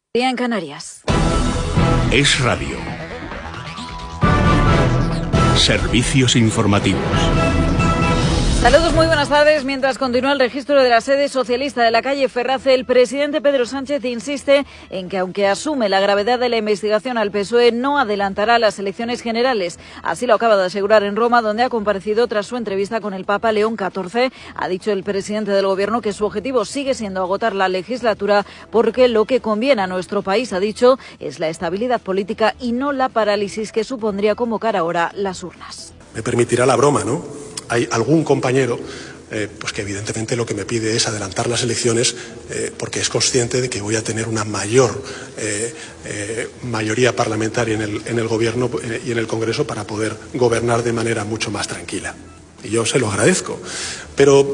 Día en Canarias. Es Radio. Servicios informativos. Saludos, muy buenas tardes. Mientras continúa el registro de la sede socialista de la calle Ferraz, el presidente Pedro Sánchez insiste en que, aunque asume la gravedad de la investigación al PSOE, no adelantará las elecciones generales. Así lo acaba de asegurar en Roma, donde ha comparecido tras su entrevista con el Papa León XIV. Ha dicho el presidente del Gobierno que su objetivo sigue siendo agotar la legislatura, porque lo que conviene a nuestro país, ha dicho, es la estabilidad política y no la parálisis que supondría convocar ahora las urnas. Me permitirá la broma, ¿no? Hay algún compañero pues que evidentemente lo que me pide es adelantar las elecciones porque es consciente de que voy a tener una mayor mayoría parlamentaria en el Gobierno y en el Congreso para poder gobernar de manera mucho más tranquila. Y yo se lo agradezco. Pero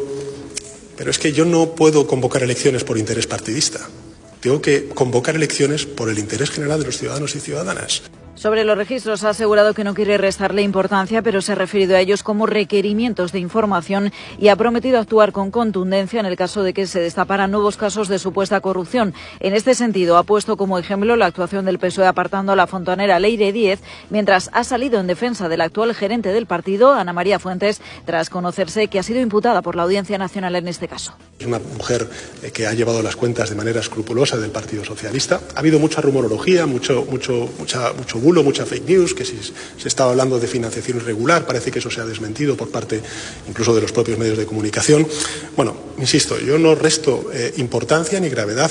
es que yo no puedo convocar elecciones por interés partidista. Tengo que convocar elecciones por el interés general de los ciudadanos y ciudadanas. Sobre los registros ha asegurado que no quiere restarle importancia, pero se ha referido a ellos como requerimientos de información y ha prometido actuar con contundencia en el caso de que se destaparan nuevos casos de supuesta corrupción. En este sentido, ha puesto como ejemplo la actuación del PSOE apartando a la fontanera Leire Díez, mientras ha salido en defensa del actual gerente del partido, Ana María Fuentes, tras conocerse que ha sido imputada por la Audiencia Nacional en este caso. Es una mujer que ha llevado las cuentas de manera escrupulosa del Partido Socialista. Ha habido mucha rumorología, mucho bulo, mucha fake news, que si se estaba hablando de financiación irregular, parece que eso se ha desmentido por parte incluso de los propios medios de comunicación. Bueno, insisto, yo no resto importancia ni gravedad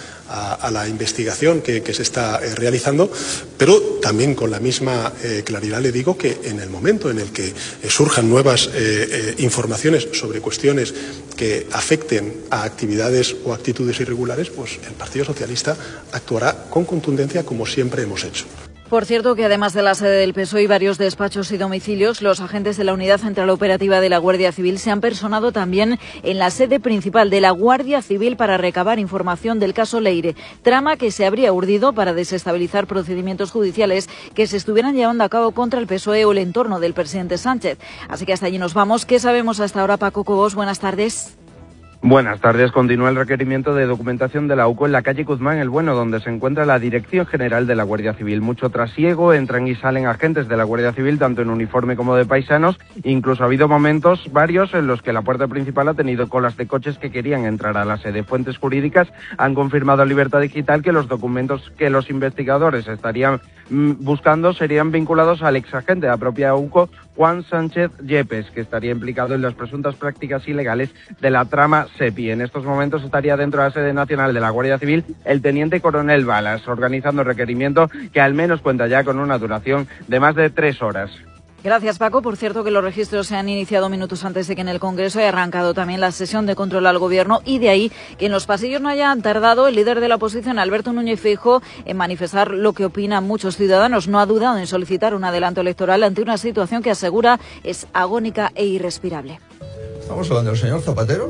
a la investigación que se está realizando, pero también con la misma claridad le digo que en el momento en el que surjan nuevas informaciones sobre cuestiones que afecten a actividades o actitudes irregulares, pues el Partido Socialista actuará con contundencia como siempre hemos hecho. Por cierto, que además de la sede del PSOE y varios despachos y domicilios, los agentes de la Unidad Central Operativa de la Guardia Civil se han personado también en la sede principal de la Guardia Civil para recabar información del caso Leire, trama que se habría urdido para desestabilizar procedimientos judiciales que se estuvieran llevando a cabo contra el PSOE o el entorno del presidente Sánchez. Así que hasta allí nos vamos. ¿Qué sabemos hasta ahora, Paco Cobos? Buenas tardes. Buenas tardes. Continúa el requerimiento de documentación de la UCO en la calle Guzmán el Bueno, donde se encuentra la Dirección General de la Guardia Civil. Mucho trasiego, entran y salen agentes de la Guardia Civil, tanto en uniforme como de paisanos. Incluso ha habido momentos varios en los que la puerta principal ha tenido colas de coches que querían entrar a la sede. Fuentes jurídicas han confirmado a Libertad Digital que los documentos que los investigadores estarían buscando serían vinculados al exagente de la propia UCO, Juan Sánchez Yepes, que estaría implicado en las presuntas prácticas ilegales de la trama SEPI. En estos momentos estaría dentro de la sede nacional de la Guardia Civil el teniente coronel Balas, organizando el requerimiento que al menos cuenta ya con una duración de más de 3 horas. Gracias, Paco. Por cierto, que los registros se han iniciado minutos antes de que en el Congreso haya arrancado también la sesión de control al Gobierno, y de ahí que en los pasillos no haya tardado el líder de la oposición, Alberto Núñez Feijóo, en manifestar lo que opinan muchos ciudadanos. No ha dudado en solicitar un adelanto electoral ante una situación que asegura es agónica e irrespirable. Estamos hablando del señor Zapatero,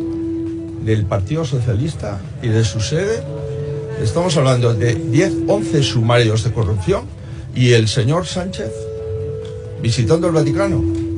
del Partido Socialista y de su sede. Estamos hablando de 11 sumarios de corrupción y el señor Sánchez visitando el Vaticano.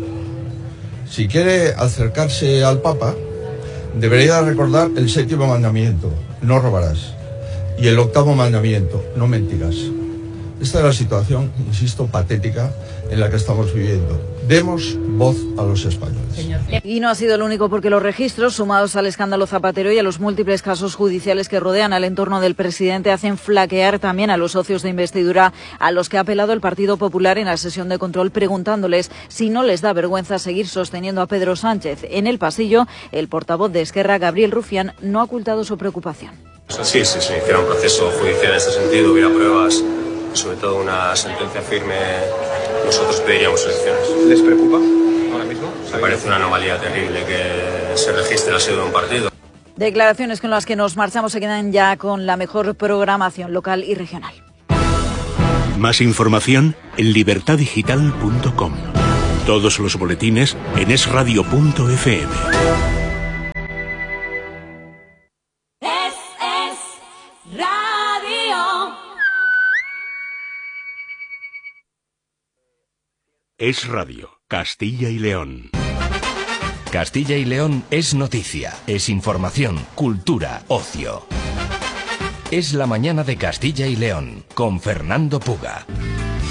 Si quiere acercarse al Papa, debería recordar el 7º mandamiento, no robarás, y el 8º mandamiento, no mentirás. Esta es la situación, insisto, patética en la que estamos viviendo. Demos voz a los españoles. Y no ha sido el único, porque los registros, sumados al escándalo Zapatero y a los múltiples casos judiciales que rodean al entorno del presidente, hacen flaquear también a los socios de investidura, a los que ha apelado el Partido Popular en la sesión de control, preguntándoles si no les da vergüenza seguir sosteniendo a Pedro Sánchez. En el pasillo, el portavoz de Esquerra, Gabriel Rufián, no ha ocultado su preocupación. Sí, que era un proceso judicial en este sentido, hubiera pruebas, sobre todo una sentencia firme, nosotros pediríamos elecciones. ¿Les preocupa ahora mismo? Me parece una anomalía terrible que se registre la sede de un partido. Declaraciones con las que nos marchamos se quedan ya con la mejor programación local y regional. Más información en libertaddigital.com. Todos los boletines en esradio.fm. Es Radio, Castilla y León. Castilla y León es noticia, es información, cultura, ocio. Es la mañana de Castilla y León con Fernando Puga.